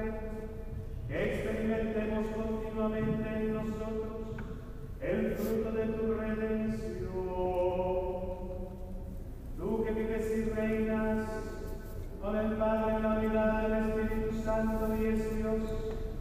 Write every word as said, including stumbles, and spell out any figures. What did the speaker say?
que experimentemos continuamente en nosotros el fruto de tu redención.